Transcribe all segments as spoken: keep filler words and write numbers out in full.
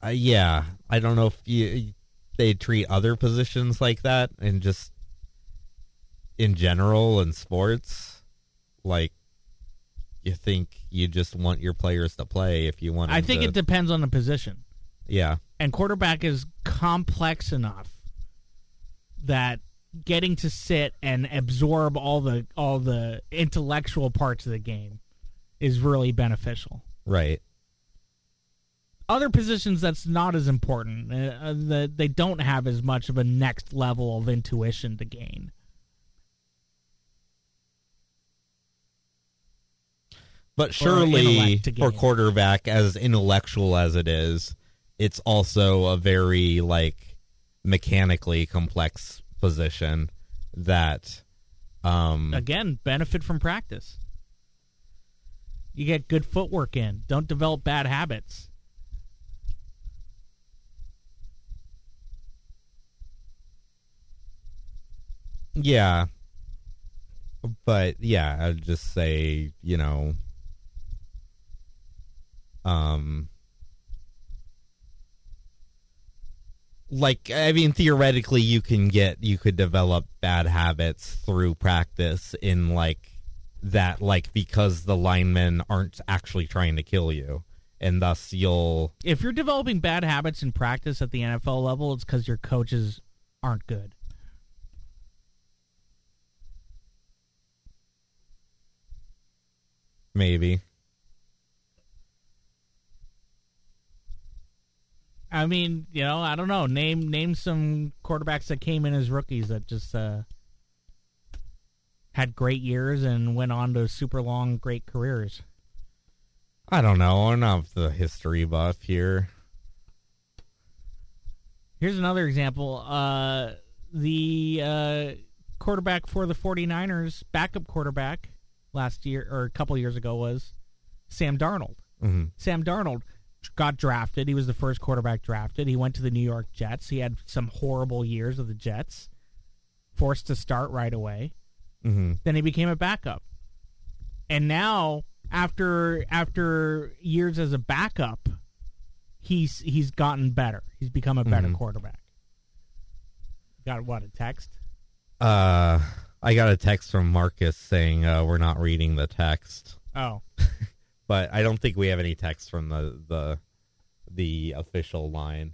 uh, yeah, I don't know if you, they treat other positions like that, and just in general in sports, like you think you just want your players to play if you want. I think to, it depends on the position. Yeah, and quarterback is complex enough that getting to sit and absorb all the all the intellectual parts of the game is really beneficial. Right. Other positions, that's not as important. Uh, the, they don't have as much of a next level of intuition to gain. But surely, to for quarterback, as intellectual as it is, it's also a very, like, mechanically complex position that... Um, Again, benefit from practice. You get good footwork in. Don't develop bad habits. Yeah. But, yeah, I'd just say, you know... Um... Like, I mean, theoretically, you can get, you could develop bad habits through practice in, like, that, like, because the linemen aren't actually trying to kill you. And thus you'll... If you're developing bad habits in practice at the N F L level, it's because your coaches aren't good. Maybe. I mean, you know, I don't know. Name name some quarterbacks that came in as rookies that just uh, had great years and went on to super long, great careers. I don't know. I'm not the history buff here. Here's another example. Uh, the uh, quarterback for the 49ers, backup quarterback last year or a couple years ago was Sam Darnold. Mm-hmm. Sam Darnold got drafted. He was the first quarterback drafted. He went to the New York Jets. He had some horrible years of the Jets, forced to start right away. Mm-hmm. Then he became a backup. And now, after after years as a backup, he's he's gotten better. He's become a better mm-hmm. quarterback. Got what, a text? Uh, I got a text from Marcus saying uh, we're not reading the text. Oh. But I don't think we have any text from the the, the official line.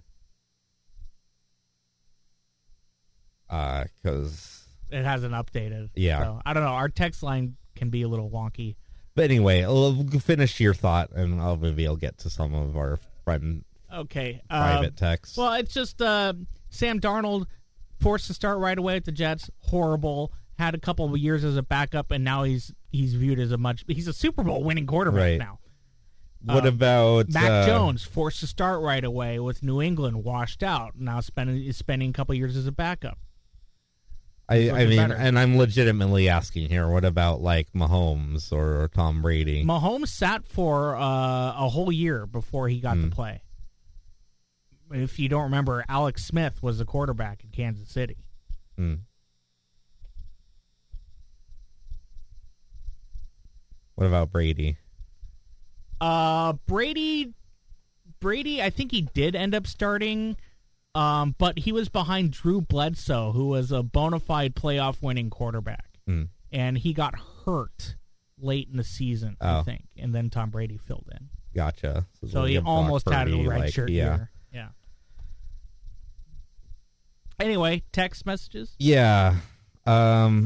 Uh, because it hasn't updated. Yeah. So, I don't know. Our text line can be a little wonky. But anyway, we'll finish your thought, and I'll maybe I'll get to some of our friend okay private uh, texts. Well, it's just uh, Sam Darnold forced to start right away at the Jets. Horrible. Had a couple of years as a backup, and now he's he's viewed as a much he's a Super Bowl winning quarterback right. now. What um, about Mac uh, Jones, forced to start right away with New England, washed out. Now spending is spending a couple years as a backup. I, I mean, better. and I'm legitimately asking here, what about like Mahomes or, or Tom Brady? Mahomes sat for uh, a whole year before he got mm. to play. If you don't remember, Alex Smith was the quarterback in Kansas City. Mm. What about Brady? Uh, Brady, Brady, I think he did end up starting, um, but he was behind Drew Bledsoe, who was a bona fide playoff winning quarterback, mm. and he got hurt late in the season, oh. I think, and then Tom Brady filled in. Gotcha. So, so he almost had a red like, shirt yeah. here. Yeah. Anyway, text messages. Yeah. Um.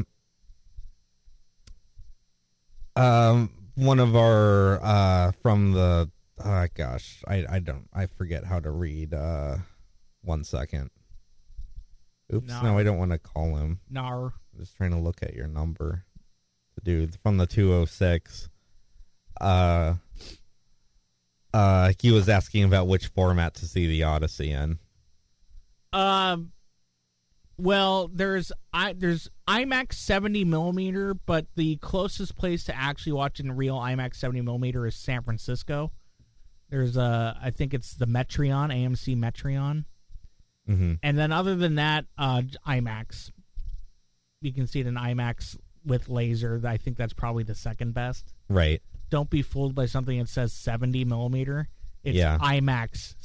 Um. One of our uh from the uh gosh I I don't I forget how to read. Uh, one second. Oops. Nar. No, I don't want to call him. Nar. I'm just trying to look at your number. The dude from the two oh six. Uh. Uh, he was asking about which format to see the Odyssey in. Um. Well, there's I there's IMAX seventy millimeter, but the closest place to actually watching real IMAX seventy millimeter is San Francisco. There's a, I think it's the Metreon, A M C Metreon, mm-hmm. and then other than that, uh, IMAX. You can see it in IMAX with laser. I think that's probably the second best. Right. Don't be fooled by something that says seventy millimeter. It's yeah. IMAX